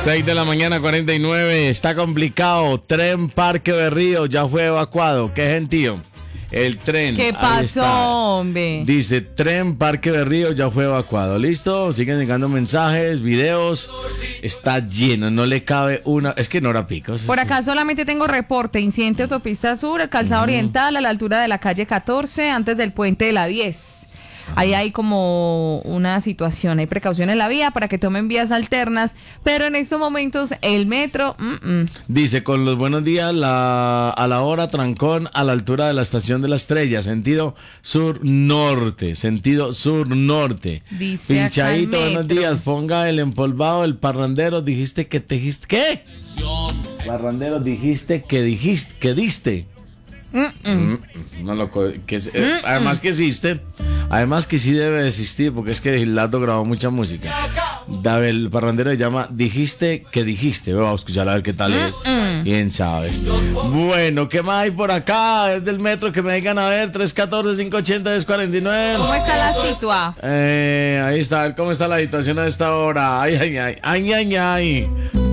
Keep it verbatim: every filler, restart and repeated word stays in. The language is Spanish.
seis de la mañana, cuarenta y nueve. Está complicado. Tren Parque Berrío ya fue evacuado. Qué gentío. El tren. ¿Qué pasó, hombre? Dice, Tren Parque Berrío ya fue evacuado. ¿Listo? Siguen llegando mensajes, videos. Está lleno, no le cabe una... Es que no era pico. Por acá solamente tengo reporte. Incidente autopista sur, el calzado uh-huh. oriental a la altura de la calle catorce, antes del puente de la diez. Ahí hay como una situación, hay precaución en la vía para que tomen vías alternas, pero en estos momentos el metro... Mm-mm. Dice, con los buenos días, la, a la hora trancón a la altura de la estación de la Estrella, sentido sur-norte, sentido sur-norte. Dice Pinchadito, buenos días, ponga el empolvado, el parrandero, dijiste que te dijiste... ¿Qué? Parrandero, dijiste que dijiste, que diste. Mm, no lo que es, eh, además que existe, además que sí debe existir, porque es que Gildardo grabó mucha música. David, el parrandero se llama Dijiste que dijiste. Vamos a escuchar a ver qué tal es. Bien sabes. Bueno, ¿qué más hay por acá? Es del metro, que me digan a ver. tres uno cuatro, cinco ocho cero, dos cuatro nueve. ¿Cómo está la situa? Eh, ahí está, a ver cómo está la situación a esta hora. Ay, ay, ay, ay, ay, ay.